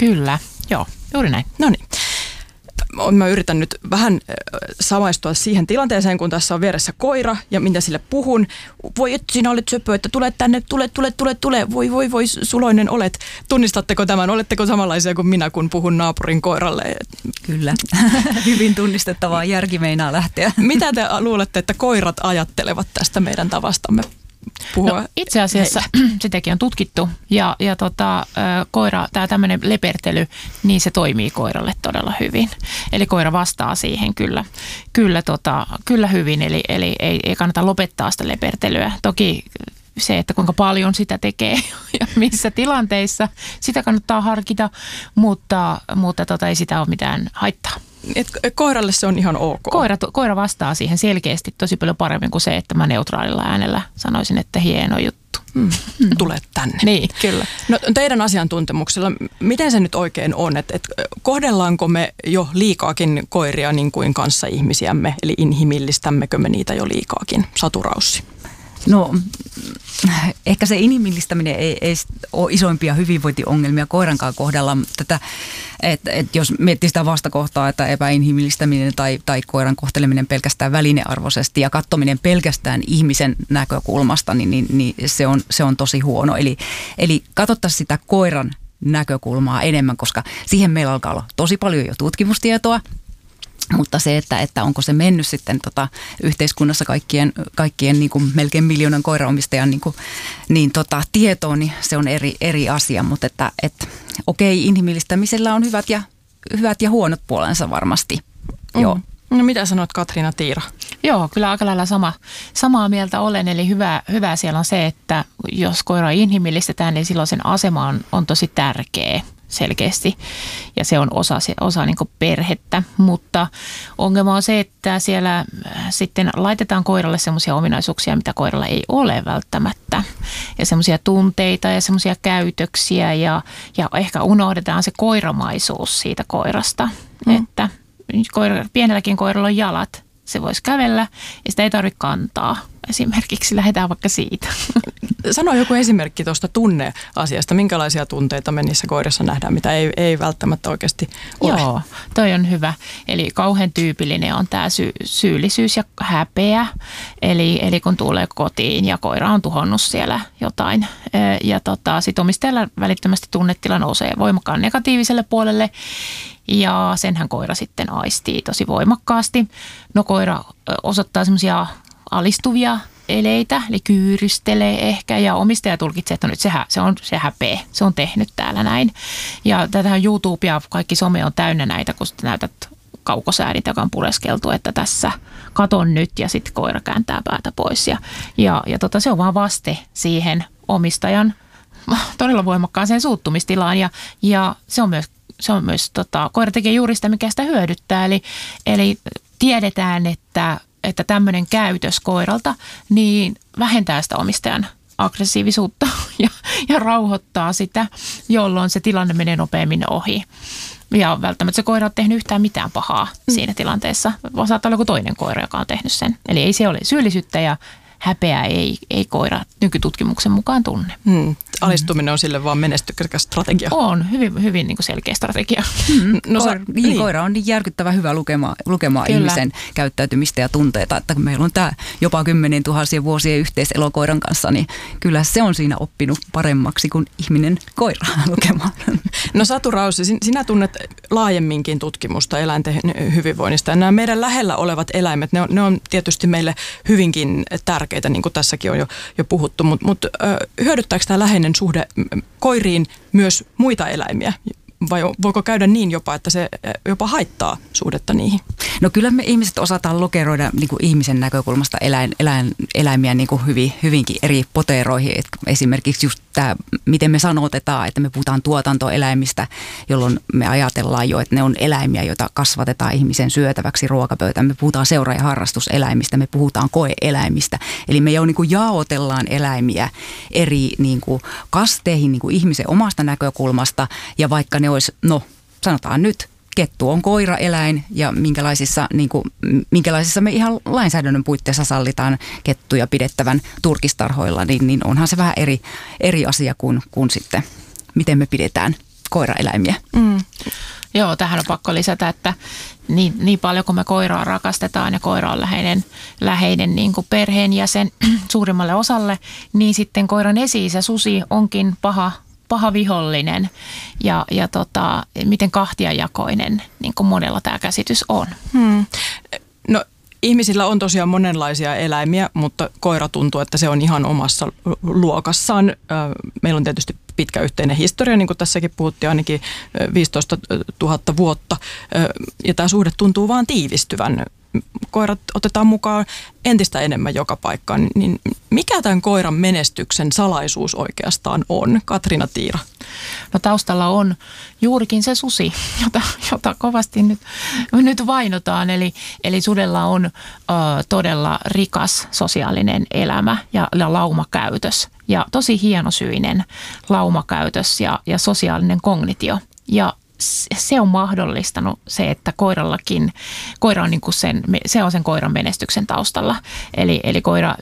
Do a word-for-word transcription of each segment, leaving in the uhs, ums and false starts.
Kyllä, joo, juuri näin. No niin. Mä yritän nyt vähän samaistua siihen tilanteeseen, kun tässä on vieressä koira ja mitä sille puhun. Voi, että sinä olet söpö, että tule tänne, tule, tule, tule, tule. Voi, voi, voi, suloinen olet. Tunnistatteko tämän? Oletteko samanlaisia kuin minä, kun puhun naapurin koiralle? Kyllä. Hyvin tunnistettavaa, järki meinaa lähteä. Mitä te luulette, että koirat ajattelevat tästä meidän tavastamme puhua? No, itse asiassa sitäkin on tutkittu ja, ja tota, koira, tämä tämmöinen lepertely, niin se toimii koiralle todella hyvin. Eli koira vastaa siihen kyllä, kyllä, tota, kyllä hyvin, eli, eli ei, ei kannata lopettaa sitä lepertelyä. Toki se, että kuinka paljon sitä tekee ja missä tilanteissa, sitä kannattaa harkita, mutta, mutta tota, ei sitä ole mitään haittaa. Et koiralle se on ihan ok. Koira, koira vastaa siihen selkeästi tosi paljon paremmin kuin se, että mä neutraalilla äänellä sanoisin, että hieno juttu. Mm. Tule tänne. Niin, kyllä. No teidän asiantuntemuksella, miten se nyt oikein on, että et, kohdellaanko me jo liikaakin koiria niin kuin kanssaihmisiämme, eli inhimillistämmekö me niitä jo liikaakin? Satu Raussi. No ehkä se inhimillistäminen ei, ei ole isoimpia hyvinvointiongelmia koirankaan kohdalla. Tätä, että et jos miettii sitä vastakohtaa, että epäinhimillistäminen tai, tai koiran kohteleminen pelkästään välinearvoisesti ja katsominen pelkästään ihmisen näkökulmasta, niin, niin, niin se, on, se on tosi huono. Eli, eli katsottaisiin sitä koiran näkökulmaa enemmän, koska siihen meillä alkaa olla tosi paljon jo tutkimustietoa. Mutta se, että, että onko se mennyt sitten tota, yhteiskunnassa kaikkien, kaikkien niin kuin melkein miljoonan koiraomistajan niin, kuin, niin tota, tietoon, niin se on eri, eri asia. Mutta että, että okei, inhimillistämisellä on hyvät ja, hyvät ja huonot puolensa varmasti. Mm. Joo. No mitä sanot Katriina Tiira? Joo, kyllä aika lailla sama, samaa mieltä olen. Eli hyvä, hyvä siellä on se, että jos koiraa inhimillistetään, niin silloin sen asema on, on tosi tärkeä. Selkeästi ja se on osa, osa niin kuin perhettä, mutta ongelma on se, että siellä sitten laitetaan koiralle semmoisia ominaisuuksia, mitä koiralla ei ole välttämättä ja semmoisia tunteita ja semmoisia käytöksiä ja, ja ehkä unohdetaan se koiramaisuus siitä koirasta, mm. että koira, pienelläkin koiralla on jalat. Se voisi kävellä ja sitä ei tarvitse kantaa. Esimerkiksi lähdetään vaikka siitä. Sano joku esimerkki tuosta tunneasiasta. Minkälaisia tunteita me niissä koirissa nähdään, mitä ei, ei välttämättä oikeasti ole? Joo, toi on hyvä. Eli kauhean tyypillinen on tämä sy- syyllisyys ja häpeä. Eli, eli kun tulee kotiin ja koira on tuhonnut siellä jotain. Ja tota, sit omistajalla välittömästi tunnetila nousee voimakkaan negatiiviselle puolelle. Ja senhän koira sitten aistii tosi voimakkaasti. No koira osoittaa semmoisia alistuvia eleitä, eli kyyrystelee ehkä ja omistaja tulkitsee, että no nyt se, hä, se on se häpeä, se on tehnyt täällä näin. Ja tätähän YouTube ja kaikki some on täynnä näitä, kun näytät kaukosäädintä, joka on pureskeltu, että tässä katon nyt ja sitten koira kääntää päätä pois. Ja, ja, ja tota, se on vaan vaste siihen omistajan todella voimakkaaseen suuttumistilaan ja, ja se on myös Se on myös, tota, koira tekee juuri sitä, mikä sitä hyödyttää. Eli, eli tiedetään, että, että tämmöinen käytös koiralta niin vähentää sitä omistajan aggressiivisuutta ja, ja rauhoittaa sitä, jolloin se tilanne menee nopeammin ohi. Ja välttämättä se koira on tehnyt yhtään mitään pahaa mm. siinä tilanteessa. Saattaa olla joku toinen koira, joka on tehnyt sen. Eli ei se ole syyllisyyttä ja häpeää ei, ei koira nykytutkimuksen mukaan tunne. Hmm. Alistuminen on sille vaan menestyksekäs strategia. On, hyvin, hyvin niin kuin selkeä strategia. Hmm. No, koira, niin, niin. Koira on niin järkyttävä hyvä lukemaan, lukemaan ihmisen käyttäytymistä ja tunteita, että kun meillä on tämä jopa kymmenen tuhansien vuosien yhteiselo koiran kanssa, niin kyllä se on siinä oppinut paremmaksi kuin ihminen koira lukemaan. No Satu Raussi, sinä tunnet laajemminkin tutkimusta eläinten hyvinvoinnista ja nämä meidän lähellä olevat eläimet, ne on, ne on tietysti meille hyvinkin tärkeitä, niin kuin tässäkin on jo, jo puhuttu, mutta mut, hyödyttääkö tämä läheinen suhde koiriin myös muita eläimiä? Vai voiko käydä niin jopa, että se jopa haittaa suhdetta niihin? No kyllä me ihmiset osataan lokeroida niin kuin ihmisen näkökulmasta eläin, eläin, eläimiä niin kuin hyvin, hyvinkin eri poteroihin. Et esimerkiksi just tämä, miten me sanotetaan, että me puhutaan tuotantoeläimistä, jolloin me ajatellaan jo, että ne on eläimiä, joita kasvatetaan ihmisen syötäväksi ruokapöytään. Me puhutaan seura- ja harrastuseläimistä, me puhutaan koeeläimistä. Eli me jo niin kuin jaotellaan eläimiä eri niin kuin kasteihin niin kuin ihmisen omasta näkökulmasta ja vaikka ne olisi, no sanotaan nyt, kettu on koiraeläin ja minkälaisissa, niin kuin, minkälaisissa me ihan lainsäädännön puitteissa sallitaan kettuja pidettävän turkistarhoilla, niin, niin onhan se vähän eri, eri asia kuin, kuin sitten, miten me pidetään koiraeläimiä. Mm. Joo, tähän on pakko lisätä, että niin, niin paljon kuin me koiraa rakastetaan ja koira on läheinen, läheinen niin kuin perheenjäsen suurimmalle osalle, niin sitten koiran esi-isä susi onkin paha, paha vihollinen ja, ja tota, miten kahtiajakoinen niin kuin monella tämä käsitys on. Hmm. No ihmisillä on tosiaan monenlaisia eläimiä, mutta koira tuntuu, että se on ihan omassa luokassaan. Meillä on tietysti pitkä yhteinen historia, niin kuin tässäkin puhuttiin, ainakin viisitoista tuhatta vuotta. Ja tämä suhde tuntuu vaan tiivistyvän. Koirat otetaan mukaan entistä enemmän joka paikkaan. Niin mikä tämän koiran menestyksen salaisuus oikeastaan on? Katriina Tiira. No taustalla on juurikin se susi, jota, jota kovasti nyt, nyt vainotaan. Eli, eli sudella on ö, todella rikas sosiaalinen elämä ja, ja laumakäytös. Ja tosi hienosyinen laumakäytös ja, ja sosiaalinen kognitio. Ja se on mahdollistanut se, että koirallakin, koira on niin kuin sen, se on sen koiran menestyksen taustalla. Eli, eli koira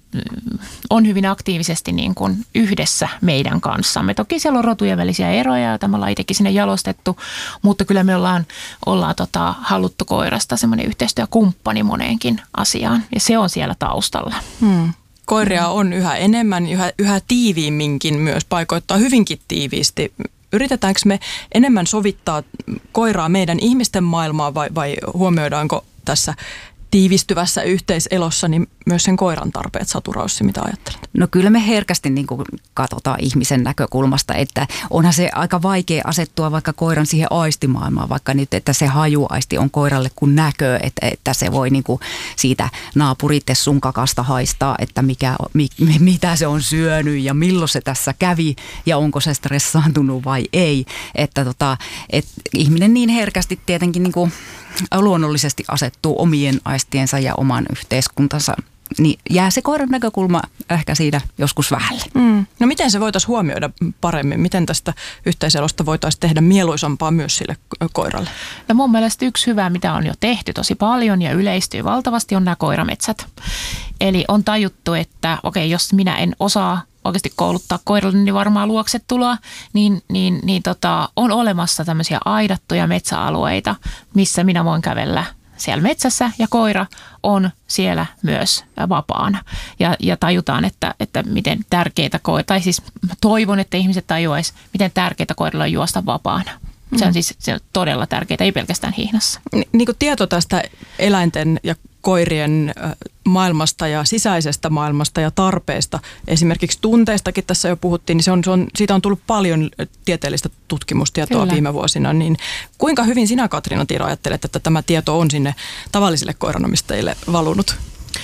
on hyvin aktiivisesti niin kuin yhdessä meidän kanssamme. Toki siellä on rotujen välisiä eroja, joita me ollaan itsekin sinne jalostettu, mutta kyllä me ollaan, ollaan tota, haluttu koirasta semmoinen yhteistyökumppani moneenkin asiaan ja se on siellä taustalla. Hmm. Koiria on yhä enemmän, yhä, yhä tiiviimminkin myös, paikoittaa hyvinkin tiiviisti. Yritetäänkö me enemmän sovittaa koiraa meidän ihmisten maailmaan vai, vai huomioidaanko tässä tiivistyvässä yhteiselossa niin myös sen koiran tarpeet? Satu Raussi, mitä ajattelet? No kyllä me herkästi niin kuin katsotaan ihmisen näkökulmasta, että onhan se aika vaikea asettua vaikka koiran siihen aistimaailmaan, vaikka nyt, että se hajuaisti on koiralle kuin näkö, että, että se voi niin kuin siitä naapuritte sun kakasta haistaa, että mikä, mi, mitä se on syönyt ja milloin se tässä kävi ja onko se stressaantunut vai ei. Että tota, et ihminen niin herkästi tietenkin niin kuin luonnollisesti asettuu omien aistiensa ja oman yhteiskuntansa, niin jää se koiran näkökulma ehkä siinä joskus vähälle. Mm. No miten se voitaisiin huomioida paremmin? Miten tästä yhteiselosta voitaisiin tehdä mieluisampaa myös sille koiralle? No mun mielestä yksi hyvä, mitä on jo tehty tosi paljon ja yleistyy valtavasti, on nämä koirametsät. Eli on tajuttu, että okei, jos minä en osaa oikeasti kouluttaa koiralle, niin varmaan luoksetuloa, niin, niin, niin tota, on olemassa tämmöisiä aidattuja metsäalueita, missä minä voin kävellä siellä metsässä ja koira on siellä myös vapaana. Ja, ja tajutaan, että, että miten tärkeitä koira, tai siis toivon, että ihmiset tajuaisi, miten tärkeitä koirilla on juosta vapaana. Se on siis se on todella tärkeää, ei pelkästään hihnassa. Ni, niin kuin tieto tästä eläinten ja koirien maailmasta ja sisäisestä maailmasta ja tarpeesta, esimerkiksi tunteistakin tässä jo puhuttiin, niin se on, se on, siitä on tullut paljon tieteellistä tutkimustietoa Kyllä. viime vuosina. Niin kuinka hyvin sinä, Katriina Tiira, ajattelet, että tämä tieto on sinne tavallisille koiranomistajille valunut?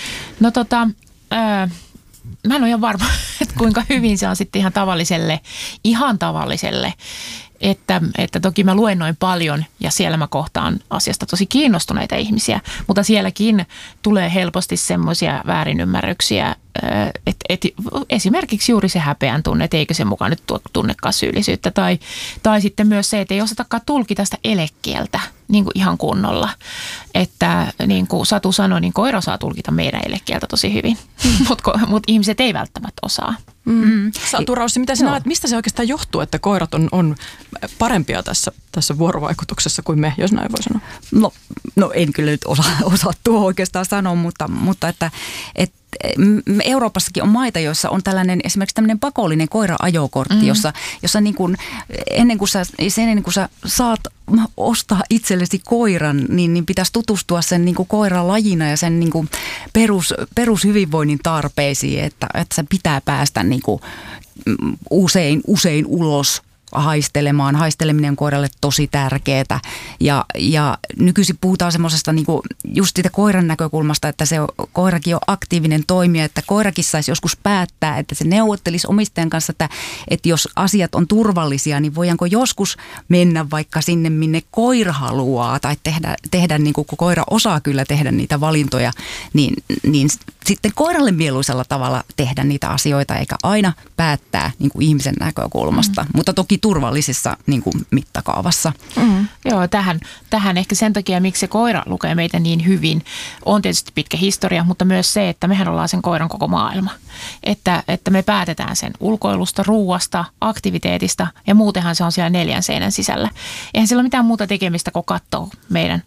No tota... Ää... Mä en ole ihan varma, että kuinka hyvin se on sitten ihan tavalliselle, ihan tavalliselle, että, että toki mä luennoin paljon ja siellä mä kohtaan asiasta tosi kiinnostuneita ihmisiä, mutta sielläkin tulee helposti semmoisia väärinymmärryksiä, että, että esimerkiksi juuri se häpeän tunne, että eikö se mukaan nyt tunnekaan syyllisyyttä tai, tai sitten myös se, että ei osatakaan tulkita sitä elekieltä niin kuin ihan kunnolla, että niin kuin Satu sanoi, niin koira saa tulkita meidän elekieltä tosi hyvin, mutta mut ihmiset ei välttämättä osaa. Mm. Satu Raussi, mitä sinä no. mistä se oikeastaan johtuu, että koirat on, on parempia tässä, tässä vuorovaikutuksessa kuin me, jos näin voi sanoa? No, no en kyllä nyt osaa, osaa tuo oikeastaan sanoa, mutta, mutta että, että Euroopassakin on maita, joissa on tällainen esimerkiksi tämmöinen pakollinen koira-ajokortti, mm-hmm. jossa, jossa niin kuin, ennen, kuin sä, ennen kuin sä saat ostaa itsellesi koiran, niin, niin pitäisi tutustua sen niin kuin koiralajina ja sen niin kuin perus, perushyvinvoinnin tarpeisiin, että, että se pitää päästä niin kuin usein, usein ulos haistelemaan. Haisteleminen on koiralle tosi tärkeää ja, ja nykyisin puhutaan semmoisesta niinku just siitä koiran näkökulmasta, että se on, koirakin on aktiivinen toimija, että koirakin saisi joskus päättää, että se neuvottelisi omistajan kanssa, että, että jos asiat on turvallisia, niin voidaanko joskus mennä vaikka sinne, minne koira haluaa tai tehdä, tehdä niin kuin, kun koira osaa kyllä tehdä niitä valintoja, niin, niin sitten koiralle mieluisella tavalla tehdä niitä asioita eikä aina päättää niin kuin ihmisen näkökulmasta, mm. mutta toki turvallisessa niin kuin mittakaavassa. Mm. Joo, tähän, tähän ehkä sen takia, miksi se koira lukee meitä niin hyvin, on tietysti pitkä historia, mutta myös se, että mehän ollaan sen koiran koko maailma. Että, että me päätetään sen ulkoilusta, ruuasta, aktiviteetista ja muutenhan se on siellä neljän seinän sisällä. Eihän sillä ole mitään muuta tekemistä kuin katsoa meidän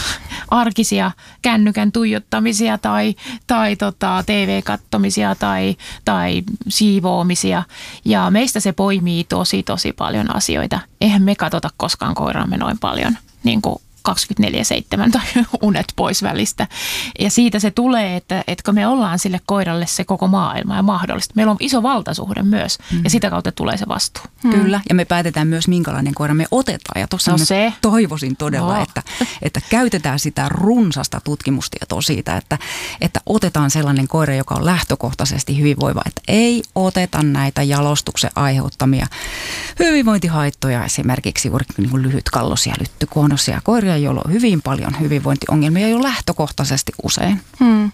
arkisia kännykän tuijottamisia tai, tai tota, T V-kattomisia tai, tai siivoamisia. Ja meistä se poimii tosi, tosi paljon asioita. Eihän me katsota koskaan koiraamme noin paljon, niin kuin kaksikymmentäneljä seitsemän tai unet pois välistä. Ja siitä se tulee, että, että kun me ollaan sille koiralle se koko maailma ja mahdollista. Meillä on iso valtasuhde myös mm. ja sitä kautta tulee se vastuu. Mm. Kyllä, ja me päätetään myös minkälainen koira me otetaan. Ja tuossa no se. toivoisin todella, no. että, että käytetään sitä runsasta tutkimustietoa siitä, että, että otetaan sellainen koira, joka on lähtökohtaisesti hyvinvoiva. Että ei oteta näitä jalostuksen aiheuttamia hyvinvointihaittoja, esimerkiksi juuri niin kuin lyhytkallosia, lyttykuonosia koiria, joilla on hyvin paljon hyvinvointiongelmia jo lähtökohtaisesti usein. Hmm.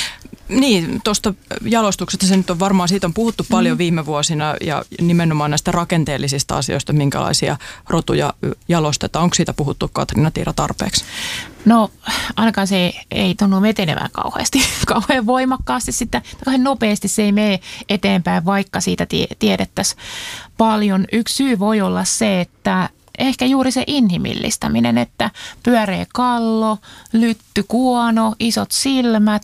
Niin, tuosta jalostuksesta se nyt on varmaan, siitä on puhuttu paljon mm. viime vuosina ja nimenomaan näistä rakenteellisista asioista, minkälaisia rotuja jalostetaan. Onko siitä puhuttu, Katriina Tiira, tarpeeksi? No ainakaan se ei, ei tunnu etenemään kauheasti, kauhean voimakkaasti, sitten kauhean nopeasti se ei mene eteenpäin, vaikka siitä tie, tiedettäisiin paljon. Yksi syy voi olla se, että ehkä juuri se inhimillistäminen, että pyöreä kallo, lyttykuono, isot silmät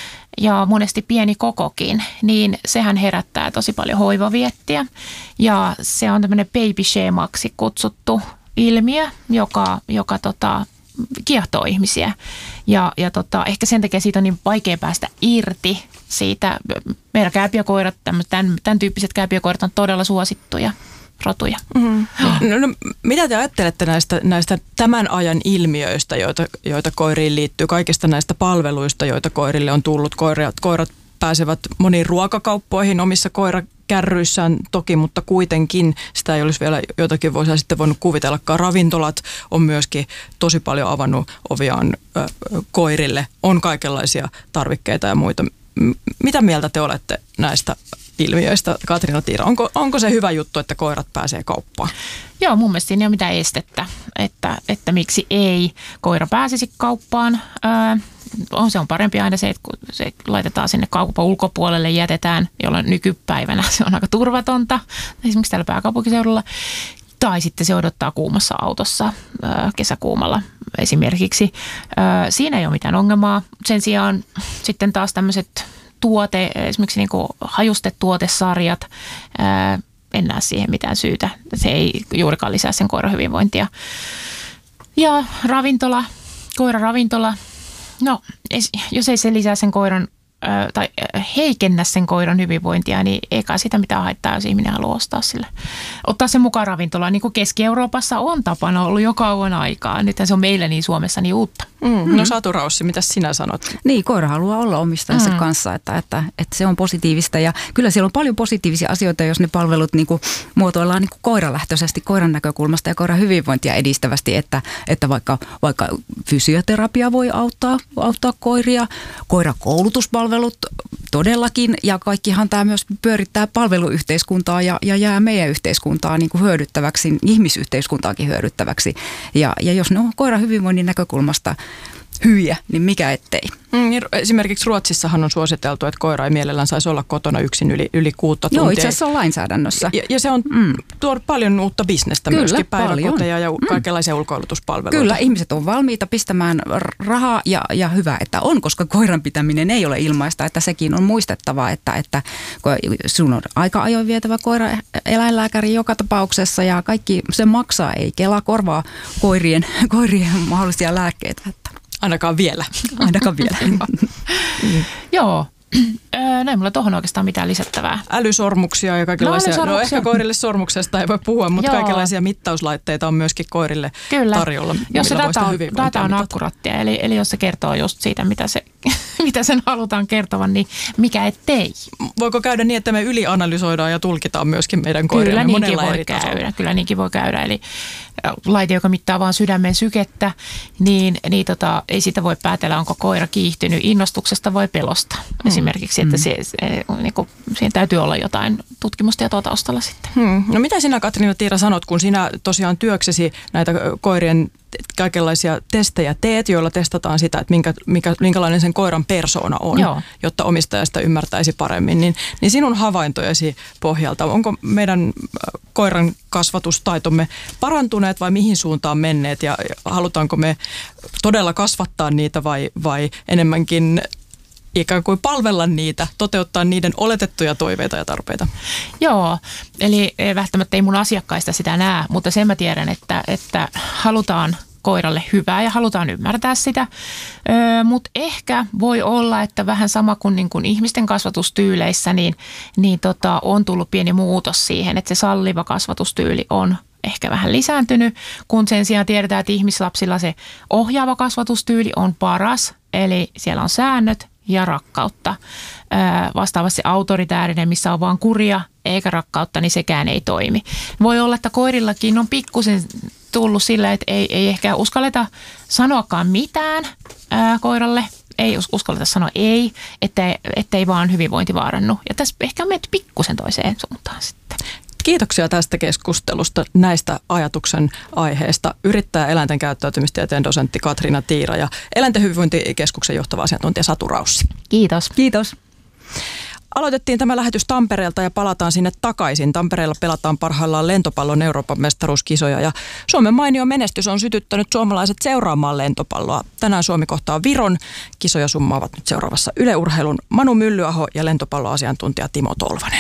ja monesti pieni kokokin, niin sehän herättää tosi paljon hoivaviettiä. Ja se on tämmöinen baby shamaksi kutsuttu ilmiö, joka, joka tota, kiehtoo ihmisiä. Ja, ja tota, ehkä sen takia siitä on niin vaikea päästä irti siitä. Meidän kääpiökoirat, tämän, tämän tyyppiset kääpiökoirat on todella suosittuja rotuja. Mm-hmm. No, no, mitä te ajattelette näistä, näistä tämän ajan ilmiöistä, joita, joita koiriin liittyy, kaikista näistä palveluista, joita koirille on tullut? Koirat, koirat pääsevät moniin ruokakauppoihin omissa koirakärryissään toki, mutta kuitenkin sitä ei olisi vielä jotakin vuosia sitten voinut kuvitellakaan. Ravintolat on myöskin tosi paljon avannut oviaan ö, koirille. On kaikenlaisia tarvikkeita ja muita. M- mitä mieltä te olette näistä ilmiöistä, Katriina Tiira? Onko, onko se hyvä juttu, että koirat pääsee kauppaan? Joo, mun mielestä siinä ei ole mitään estettä, että, että miksi ei koira pääsisi kauppaan. Öö, on, se on parempi aina se, että kun se laitetaan sinne kaupan ulkopuolelle, jätetään, jolloin nykypäivänä se on aika turvatonta, esimerkiksi täällä pääkaupunkiseudulla. Tai sitten se odottaa kuumassa autossa kesäkuumalla esimerkiksi. Siinä ei ole mitään ongelmaa. Sen sijaan sitten taas tämmöiset tuote, esimerkiksi niin kuin hajustetuotesarjat, ää, en näe siihen mitään syytä. Se ei juurikaan lisää sen koiran hyvinvointia. Ja ravintola, koiraravintola, no jos ei se lisää sen koiran ää, tai heikennä sen koiran hyvinvointia, niin eikä sitä mitään haittaa, jos ihminen haluaa ostaa sille. Ottaa sen mukaan ravintolaan, niin kuin Keski-Euroopassa on tapana ollut jo kauan aikaa. Nythän se on meillä niin Suomessa niin uutta. Mm, no Satu Raussi, mitä sinä sanot? Niin, koira haluaa olla omistajansa mm. kanssa, että, että, että se on positiivista. Ja kyllä siellä on paljon positiivisia asioita, jos ne palvelut niin kuin muotoillaan niin kuin koiralähtöisesti, koiran näkökulmasta ja koiran hyvinvointia edistävästi, että, että vaikka, vaikka fysioterapia voi auttaa, auttaa koiria, koirakoulutuspalvelut todellakin, ja kaikkihan tämä myös pyörittää palveluyhteiskuntaa ja, ja jää meidän yhteiskuntaa niin kuin hyödyttäväksi, ihmisyhteiskuntaakin hyödyttäväksi. Ja, ja jos ne on koiran hyvinvoinnin näkökulmasta hyviä, niin mikä ettei. Mm, esimerkiksi Ruotsissahan on suositeltu, että koira ei mielellään saisi olla kotona yksin yli, yli kuutta tuntia. Joo, itse asiassa on lainsäädännössä. Ja, ja se on mm. tuonut paljon uutta bisnestä, kyllä, myöskin päiväkoteja ja kaikenlaisia mm. ulkoilutuspalveluita. Kyllä, ihmiset on valmiita pistämään rahaa ja, ja hyvä, että on, koska koiran pitäminen ei ole ilmaista, että sekin on muistettava, että, että sun on aika ajoin vietävä koira eläinlääkäri joka tapauksessa ja kaikki se maksaa, ei Kela korvaa koirien, koirien mahdollisia lääkkeitä. Ainakaan vielä. Ainakaan vielä. mm. Joo. Näin mulla tuohon oikeastaan mitään lisättävää. Älysormuksia ja kaikenlaisia. No, no ehkä koirille sormuksesta ei voi puhua, mutta Joo. kaikenlaisia mittauslaitteita on myöskin koirille Kyllä. tarjolla. Jos se data on, data on akkuraattia, eli, eli jos se kertoo just siitä, mitä, se, mitä sen halutaan kertovan, niin mikä ettei. Voiko käydä niin, että me ylianalysoidaan ja tulkitaan myöskin meidän koirille monella eri tasolla? Käydä, kyllä niinkin voi käydä. Eli laite, joka mittaa vaan sydämen sykettä, niin, niin tota, ei sitä voi päätellä, onko koira kiihtynyt innostuksesta vai pelosta. Mm. Esimerkiksi, että mm. se, se, niin kuin, siinä täytyy olla jotain tutkimustietoa taustalla sitten. Hmm. No mitä sinä, Katriina Tiira, sanot, kun sinä tosiaan työksesi näitä koirien kaikenlaisia testejä teet, joilla testataan sitä, että minkä, mikä, minkälainen sen koiran persoona on, Joo. jotta omistaja sitä ymmärtäisi paremmin. Niin, niin sinun havaintojesi pohjalta, onko meidän koiran kasvatustaitomme parantuneet vai mihin suuntaan menneet ja halutaanko me todella kasvattaa niitä vai, vai enemmänkin ikään kuin palvella niitä, toteuttaa niiden oletettuja toiveita ja tarpeita? Joo, eli välttämättä ei mun asiakkaista sitä näe, mutta sen mä tiedän, että, että halutaan koiralle hyvää ja halutaan ymmärtää sitä, öö, mutta ehkä voi olla, että vähän sama kuin, niin kuin ihmisten kasvatustyyleissä, niin, niin tota, on tullut pieni muutos siihen, että se salliva kasvatustyyli on ehkä vähän lisääntynyt, kun sen sijaan tiedetään, että ihmislapsilla se ohjaava kasvatustyyli on paras, eli siellä on säännöt ja rakkautta. Vastaavasti autoritäärinen, missä on vaan kuria eikä rakkautta, niin sekään ei toimi. Voi olla, että koirillakin on pikkusen tullut sillä, että ei, ei ehkä uskalleta sanoakaan mitään ää, koiralle. Ei uskalleta sanoa ei, ettei, ettei vaan hyvinvointi vaarannu. Ja tässä ehkä on mennyt pikkusen toiseen suuntaan sitten. Kiitoksia tästä keskustelusta, näistä ajatuksen aiheesta. Yrittäjä eläinten käyttäytymistieteen dosentti Katriina Tiira ja Eläinten hyvinvointikeskuksen johtava asiantuntija Satu Raussi. Kiitos. Kiitos. Aloitettiin tämä lähetys Tampereelta ja palataan sinne takaisin. Tampereella pelataan parhaillaan lentopallon Euroopan mestaruuskisoja ja Suomen mainio menestys on sytyttänyt suomalaiset seuraamaan lentopalloa. Tänään Suomi kohtaa Viron. Kisoja summaavat nyt seuraavassa Yle Urheilun Manu Myllyaho ja lentopalloasiantuntija Timo Tolvanen.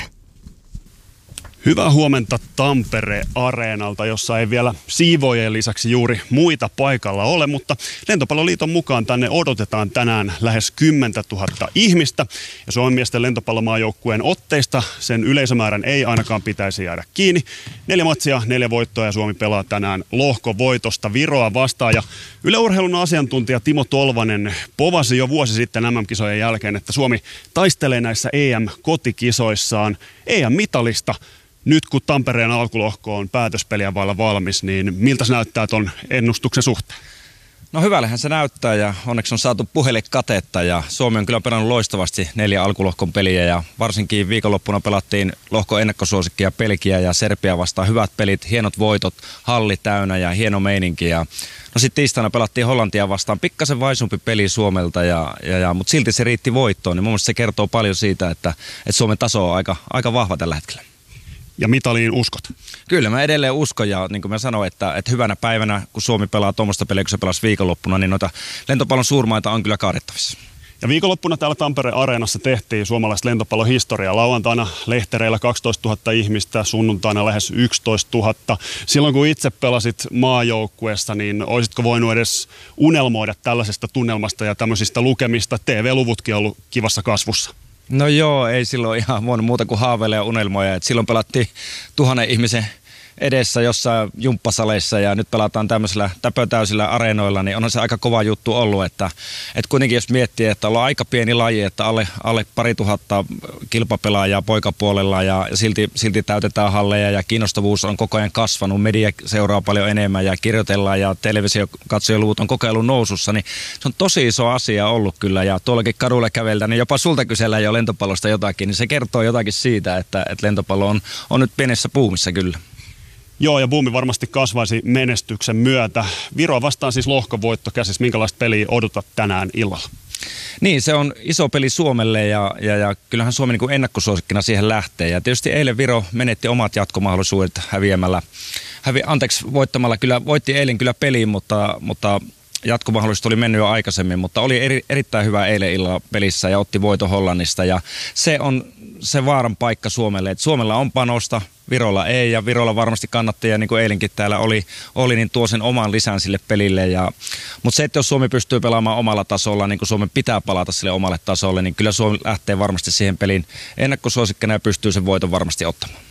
Hyvää huomenta Tampere-areenalta, jossa ei vielä siivoojien lisäksi juuri muita paikalla ole, mutta Lentopalloliiton mukaan tänne odotetaan tänään lähes kymmentätuhatta ihmistä. Ja Suomen miesten lentopallomaajoukkueen otteista sen yleisömäärän ei ainakaan pitäisi jäädä kiinni. Neljä matsia, neljä voittoa ja Suomi pelaa tänään lohkovoitosta Viroa vastaan. Ja Yle Urheilun asiantuntija Timo Tolvanen povasi jo vuosi sitten M M-kisojen jälkeen, että Suomi taistelee näissä E M-kotikisoissaan E M-mitalista. Nyt kun Tampereen alkulohko on päätöspeliä vailla valmis, niin miltä se näyttää tuon ennustuksen suhteen? No hyvällähän se näyttää ja onneksi on saatu puhelle katetta ja Suomi on kyllä pelannut loistavasti neljä alkulohkon peliä ja varsinkin viikonloppuna pelattiin lohko ennakkosuosikkia Belgia ja Serbia vastaan hyvät pelit, hienot voitot, halli täynnä ja hieno meininki ja no sitten tiistaina pelattiin Hollantia vastaan, pikkasen vaisumpi peli Suomelta, ja, ja, ja, mutta silti se riitti voittoon, niin mun mielestä se kertoo paljon siitä, että, että Suomen taso on aika, aika vahva tällä hetkellä. Ja mitaliin uskot? Kyllä mä edelleen uskon ja niin kuin mä sanoin, että, että hyvänä päivänä kun Suomi pelaa tuommoista peliä, kun se pelasi viikonloppuna, niin noita lentopallon suurmaita on kyllä kaadettavissa. Ja viikonloppuna täällä Tampereen areenassa tehtiin suomalaista lentopallon historiaa. Lauantaina lehtereillä kaksitoistatuhatta ihmistä, sunnuntaina lähes yksitoistatuhatta. Silloin kun itse pelasit maajoukkueessa, niin olisitko voinut edes unelmoida tällaisesta tunnelmasta ja tämmöisistä lukemista? T V-luvutkin on ollut kivassa kasvussa. No joo, ei silloin ihan voinut muuta kuin haaveilla ja unelmoja. Et silloin pelattiin tuhannen ihmisen edessä jossain jumppasaleissa ja nyt pelataan tämmöisillä täpötäysillä areenoilla, niin onhan se aika kova juttu ollut, että, että kuitenkin jos miettii, että ollaan aika pieni laji, että alle, alle pari tuhatta kilpapelaajaa poikapuolella ja silti, silti täytetään halleja ja kiinnostavuus on koko ajan kasvanut, media seuraa paljon enemmän ja kirjoitellaan ja televisiokatsojoluvut on kokeillut nousussa, niin se on tosi iso asia ollut kyllä ja tuollakin kadulla käveltä, niin jopa sulta kysellään jo lentopallosta jotakin, niin se kertoo jotakin siitä, että, että lentopallo on, on nyt pienessä buumissa kyllä. Joo, ja buumi varmasti kasvaisi menestyksen myötä. Viro vastaan siis lohkovoitto käsissä. Minkälaista peliä odotat tänään illalla? Niin, se on iso peli Suomelle ja, ja, ja kyllähän Suomi niin kuin ennakkosuosikkina siihen lähtee. Ja tietysti eilen Viro menetti omat jatkomahdollisuudet häviämällä, hävi, anteeksi, voittamalla. Kyllä voitti eilen kyllä peliin, mutta, mutta jatkomahdollisuus oli mennyt jo aikaisemmin, mutta oli eri, erittäin hyvä eilen illalla pelissä ja otti voiton Hollannista. Ja se on se vaaran paikka Suomelle, että Suomella on panosta, Virolla ei, ja Virolla varmasti kannattajia, niin kuin eilenkin täällä oli, oli niin tuo sen oman lisän sille pelille. Ja, mutta se, että jos Suomi pystyy pelaamaan omalla tasolla, niin kuin Suomen pitää palata sille omalle tasolle, niin kyllä Suomi lähtee varmasti siihen peliin ennakkosuosikkina ja pystyy sen voiton varmasti ottamaan.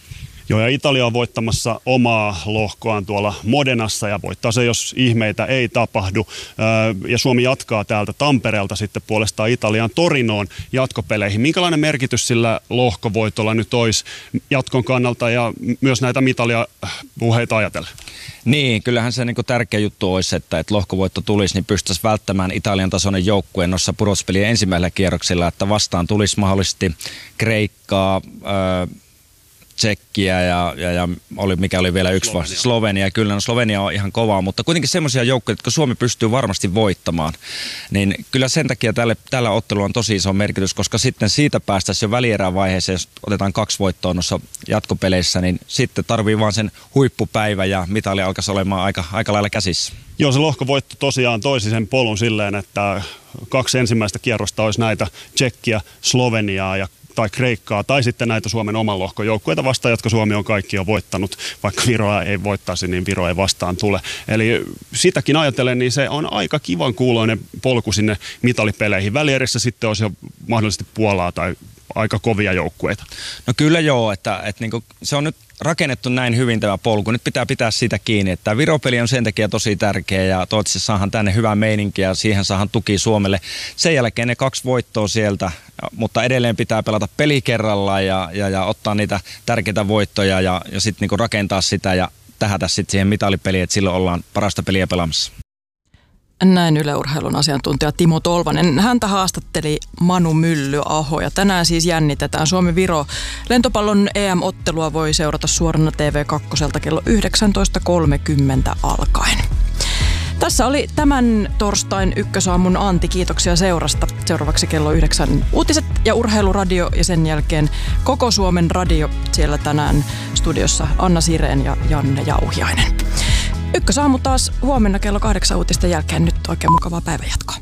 Joo, ja Italia on voittamassa omaa lohkoaan tuolla Modenassa ja voittaa se, jos ihmeitä ei tapahdu. Ja Suomi jatkaa täältä Tampereelta sitten puolestaan Italian Torinoon jatkopeleihin. Minkälainen merkitys sillä lohkovoitolla nyt olisi jatkon kannalta ja myös näitä mitalia-puheita ajatellen? Niin, kyllähän se niin kuin tärkeä juttu olisi, että, että lohkovoitto tulisi, niin pystyisi välttämään Italian tasoinen joukkue noissa pudotuspelien ensimmäisellä kierroksella, että vastaan tulisi mahdollisesti Kreikkaa, öö, Tsekkiä ja, ja, ja oli, mikä oli vielä yksi vasta, Slovenia. Kyllä, no Slovenia on ihan kovaa, mutta kuitenkin semmoisia joukkoja, jotka Suomi pystyy varmasti voittamaan. Niin kyllä sen takia tälle, tällä ottelulla on tosi iso merkitys, koska sitten siitä päästäisiin jo välierävaiheeseen, jos otetaan kaksi voittoa noissa jatkopeleissä, niin sitten tarvii vaan sen huippupäivä ja mitali alkaisi olemaan aika, aika lailla käsissä. Joo, se lohkovoitto tosiaan toisi sen polun silleen, että kaksi ensimmäistä kierrosta olisi näitä Tsekkiä, Sloveniaa ja tai Kreikkaa, tai sitten näitä Suomen oman lohkon joukkueita vastaan, jotka Suomi on kaikki jo voittanut. Vaikka Viroa ei voittaisi, niin Viro ei vastaan tule. Eli sitäkin ajatellen, niin se on aika kivan kuuloinen polku sinne mitalipeleihin. Välierissä sitten olisi jo mahdollisesti Puolaa tai aika kovia joukkueita. No kyllä joo, että, että niinku, se on nyt rakennettu näin hyvin tämä polku. Nyt pitää pitää siitä kiinni, että tämä Viro-peli on sen takia tosi tärkeä ja toivottavasti saadaan tänne hyvää meininkiä ja siihen saadaan tuki Suomelle. Sen jälkeen ne kaksi voittoa sieltä, mutta edelleen pitää pelata peli kerrallaan ja, ja, ja ottaa niitä tärkeitä voittoja ja, ja sitten niinku rakentaa sitä ja tähätä sitten siihen mitalipeliin, että silloin ollaan parasta peliä pelaamassa. Näin Yle Urheilun asiantuntija Timo Tolvanen. Häntä haastatteli Manu Myllyaho ja tänään siis jännitetään Suomi-Viro. Lentopallon E M-ottelua voi seurata suorana T V kaksi kello yhdeksäntoista kolmekymmentä alkaen. Tässä oli tämän torstain ykkösaamun Antti. Kiitoksia seurasta. Seuraavaksi kello yhdeksän uutiset ja urheiluradio ja sen jälkeen koko Suomen radio. Siellä tänään studiossa Anna Sireen ja Janne Jauhiainen. Ykkösaamu taas huomenna kello kahdeksan uutisten jälkeen. Nyt oikein mukavaa päivänjatkoa.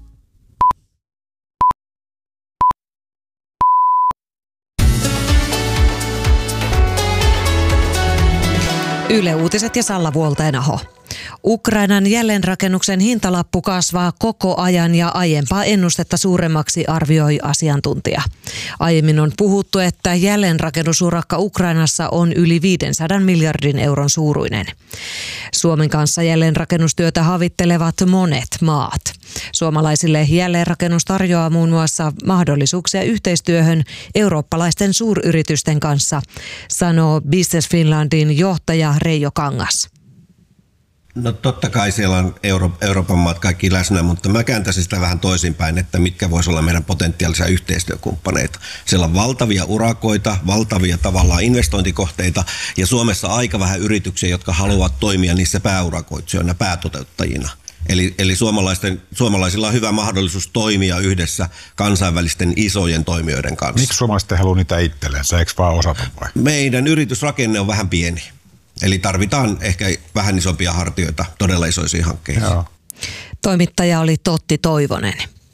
Yle Uutiset ja Salla Vuoltainaho. Ukrainan jälleenrakennuksen hintalappu kasvaa koko ajan ja aiempaa ennustetta suuremmaksi, arvioi asiantuntija. Aiemmin on puhuttu, että jälleenrakennusurakka Ukrainassa on yli viisisataa miljardin euron suuruinen. Suomen kanssa jälleenrakennustyötä havittelevat monet maat. Suomalaisille jälleenrakennus tarjoaa muun muassa mahdollisuuksia yhteistyöhön eurooppalaisten suuryritysten kanssa, sanoo Business Finlandin johtaja Reijo Kangas. No totta kai siellä on Euro- Euroopan maat kaikki läsnä, mutta mä kääntäisin sitä vähän toisinpäin, että mitkä voisi olla meidän potentiaalisia yhteistyökumppaneita. Siellä on valtavia urakoita, valtavia tavallaan investointikohteita ja Suomessa aika vähän yrityksiä, jotka haluavat toimia niissä pääurakoitsijoina, päätoteuttajina. Eli, eli suomalaisten, suomalaisilla on hyvä mahdollisuus toimia yhdessä kansainvälisten isojen toimijoiden kanssa. Miksi suomalaiset ei halua niitä itsellensä, eikö vaan osata vai? Meidän yritysrakenne on vähän pieni. Eli tarvitaan ehkä vähän isompia hartioita todella isoisiin hankkeisiin. Joo. Toimittaja oli Totti Toivonen.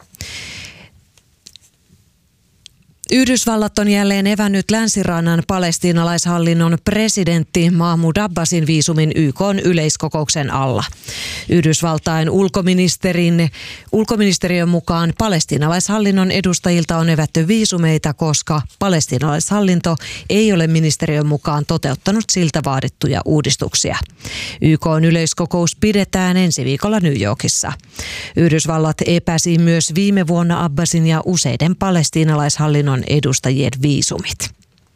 Yhdysvallat on jälleen evännyt Länsirannan palestiinalaishallinnon presidentti Mahmoud Abbasin viisumin Y K:n yleiskokouksen alla. Yhdysvaltain ulkoministerin, ulkoministeriön mukaan palestiinalaishallinnon edustajilta on evätty viisumeita, koska palestiinalaishallinto ei ole ministeriön mukaan toteuttanut siltä vaadittuja uudistuksia. Y K:n yleiskokous pidetään ensi viikolla New Yorkissa. Yhdysvallat epäsi myös viime vuonna Abbasin ja useiden palestiinalaishallinnon edustajien viisumit.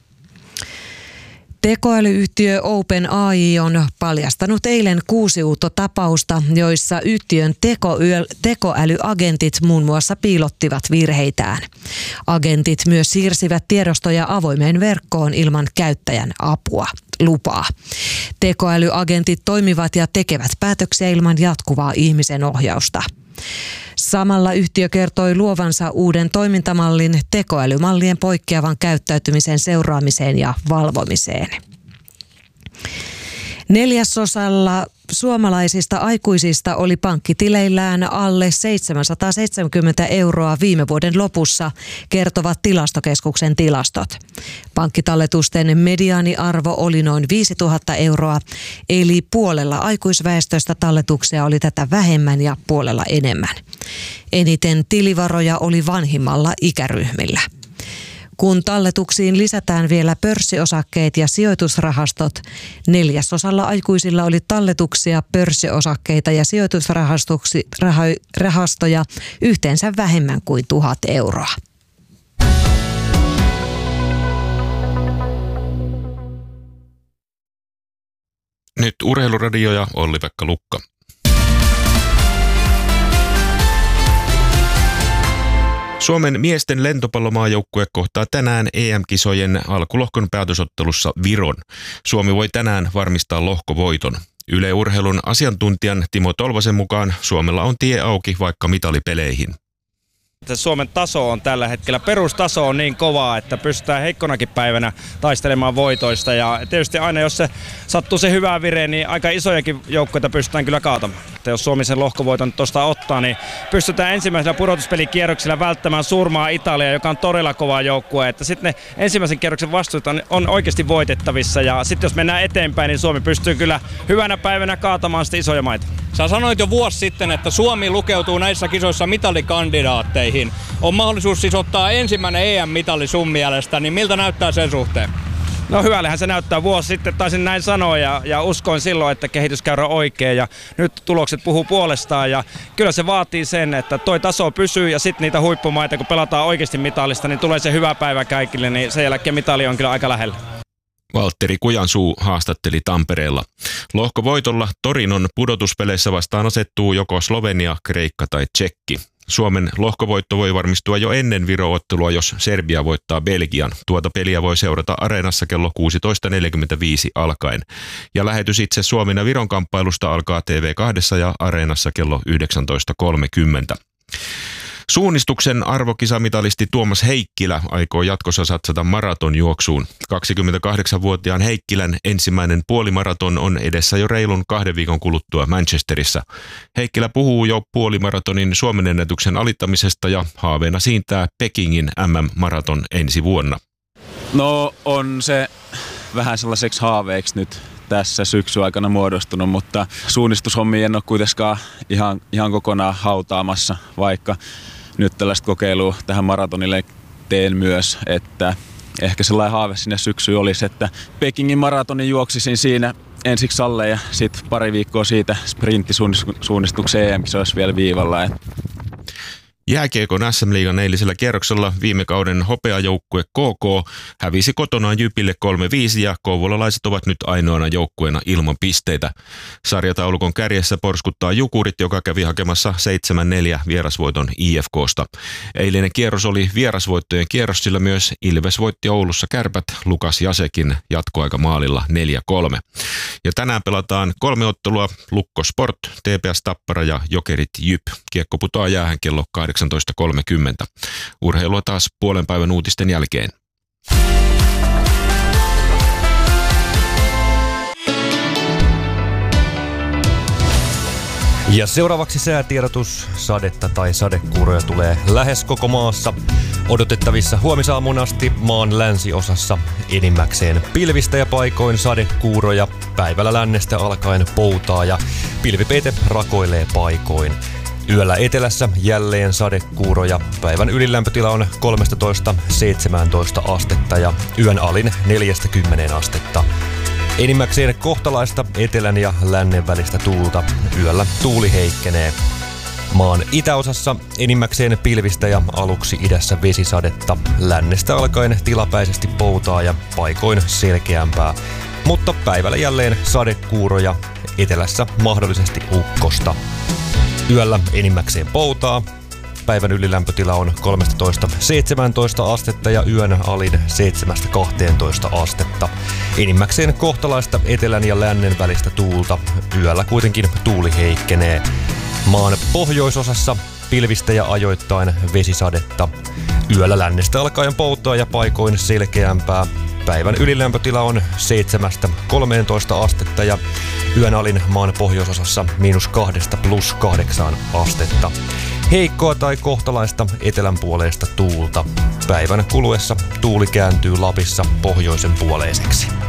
Tekoälyyhtiö OpenAI on paljastanut eilen kuusi uutta tapausta, joissa yhtiön tekoäly- tekoälyagentit muun muassa piilottivat virheitään. Agentit myös siirsivät tiedostoja avoimeen verkkoon ilman käyttäjän apua, lupaa. Tekoälyagentit toimivat ja tekevät päätöksiä ilman jatkuvaa ihmisen ohjausta. Samalla yhtiö kertoi luovansa uuden toimintamallin tekoälymallien poikkeavan käyttäytymisen seuraamiseen ja valvomiseen. Neljäsosalla suomalaisista aikuisista oli pankkitileillään alle seitsemänsataaseitsemänkymmentä euroa viime vuoden lopussa, kertovat Tilastokeskuksen tilastot. Pankkitalletusten mediaaniarvo oli noin viisituhatta euroa, eli puolella aikuisväestöstä talletuksia oli tätä vähemmän ja puolella enemmän. Eniten tilivaroja oli vanhimmalla ikäryhmillä. Kun talletuksiin lisätään vielä pörssiosakkeet ja sijoitusrahastot, neljäsosalla aikuisilla oli talletuksia, pörssiosakkeita ja sijoitusrahastoja yhteensä vähemmän kuin tuhat euroa. Nyt Urheiluradio ja Olli-Pekka Lukka. Suomen miesten lentopallomaajoukkue kohtaa tänään E M-kisojen alkulohkon päätösottelussa Viron. Suomi voi tänään varmistaa lohkovoiton. Yle Urheilun asiantuntijan Timo Tolvasen mukaan Suomella on tie auki vaikka mitalipeleihin. Suomen taso on tällä hetkellä, perustaso on niin kovaa, että pystytään heikkonakin päivänä taistelemaan voitoista. Ja tietysti aina jos se sattuu se hyvä vire, niin aika isojakin joukkoita pystytään kyllä kaatamaan. Että jos Suomi sen lohkovoiton tuosta ottaa, niin pystytään ensimmäisellä pudotuspelikierroksella välttämään surmaa Italia, joka on todella kova joukkue. Että sitten ne ensimmäisen kierroksen vastuut on oikeasti voitettavissa. Ja sitten jos mennään eteenpäin, niin Suomi pystyy kyllä hyvänä päivänä kaatamaan sitten isoja maita. Sä sanoit jo vuosi sitten, että Suomi lukeutuu näissä kisoissa mitalikandidaatteihin. On mahdollisuus siis ottaa ensimmäinen E M-mitali sun mielestä, niin miltä näyttää sen suhteen? No hyvällehän se näyttää. Vuosi sitten taisin näin sanoa ja, ja uskoin silloin, että kehityskäyrä on oikein ja nyt tulokset puhuu puolestaan ja kyllä se vaatii sen, että toi taso pysyy ja sitten niitä huippumaita, kun pelataan oikeasti mitalista, niin tulee se hyvä päivä kaikille, niin sen jälkeen mitali on kyllä aika lähellä. Valtteri Kujansuu haastatteli Tampereella. Lohkovoitolla Torinon pudotuspeleissä vastaan asettuu joko Slovenia, Kreikka tai Tšekki. Suomen lohkovoitto voi varmistua jo ennen Viro-ottelua, jos Serbia voittaa Belgian. Tuota peliä voi seurata Areenassa kello kuusitoista neljäkymmentäviisi alkaen. Ja lähetys itse Suomen ja Viron kamppailusta alkaa T V kaksi ja Areenassa kello yhdeksäntoista kolmekymmentä. Suunnistuksen arvokisamitalisti Tuomas Heikkilä aikoo jatkossa satsata maratonjuoksuun. kaksikymmentäkahdeksanvuotiaan Heikkilän ensimmäinen puolimaraton on edessä jo reilun kahden viikon kuluttua Manchesterissa. Heikkilä puhuu jo puolimaratonin Suomen ennätyksen alittamisesta ja haaveena siintää Pekingin M M-maraton ensi vuonna. No on se vähän sellaiseksi haaveeksi nyt tässä syksyn aikana muodostunut, mutta suunnistushommia en ole kuitenkaan ihan, ihan kokonaan hautaamassa, vaikka nyt tällaista kokeilua tähän maratonille teen myös, että ehkä sellainen haave sinne syksyyn olisi, että Pekingin maratonin juoksisin siinä ensiksi Salle ja sitten pari viikkoa siitä sprinttisuunnistuksen E M-kisoissa vielä viivalla. Jääkiekon S M-liigan eilisellä kierroksella viime kauden hopeajoukkue K K hävisi kotonaan Jypille kolme viisi ja kouvolalaiset ovat nyt ainoana joukkueena ilman pisteitä. Sarjataulukon kärjessä porskuttaa Jukurit, joka kävi hakemassa seitsemän neljä vierasvoiton I F K:sta. Eilinen kierros oli vierasvoittojen kierros, sillä myös Ilves voitti Oulussa Kärpät Lukas Jasekin jatkoaikamaalilla neljä kolme. Ja tänään pelataan kolme ottelua: Lukko Sport, T P S Tappara ja Jokerit Jyp. Kiekko putoaa jäähän kello kahdeksantoista kolmekymmentä. Urheilua taas puolen päivän uutisten jälkeen. Ja seuraavaksi säätiedotus. Sadetta tai sadekuuroja tulee lähes koko maassa. Odotettavissa huomisaamuun asti maan länsiosassa enimmäkseen pilvistä ja paikoin sadekuuroja. Päivällä lännestä alkaen poutaa ja pilvipeite rakoilee paikoin. Yöllä etelässä jälleen sadekuuroja. Päivän ylilämpötila on kolmetoista seitsemäntoista astetta ja yön alin neljäkymmentä astetta. Enimmäkseen kohtalaista etelän ja lännen välistä tuulta. Yöllä tuuli heikkenee. Maan itäosassa enimmäkseen pilvistä ja aluksi idässä vesisadetta. Lännestä alkaen tilapäisesti poutaa ja paikoin selkeämpää. Mutta päivällä jälleen sadekuuroja. Etelässä mahdollisesti ukkosta. Yöllä enimmäkseen poutaa. Päivän ylilämpötila on kolmetoista seitsemäntoista astetta ja yön alin seitsemästä kahteentoista astetta. Enimmäkseen kohtalaista etelän ja lännen välistä tuulta. Yöllä kuitenkin tuuli heikkenee. Maan pohjoisosassa pilvistä ja ajoittain vesisadetta. Yöllä lännestä alkaen poutaa ja paikoin selkeämpää. Päivän ylilämpötila on seitsemästä kolmeentoista astetta ja yön alin maan pohjoisosassa miinus kahdesta plus kahdeksaan astetta. Heikkoa tai kohtalaista etelänpuoleista tuulta. Päivän kuluessa tuuli kääntyy Lapissa pohjoisen puoleiseksi.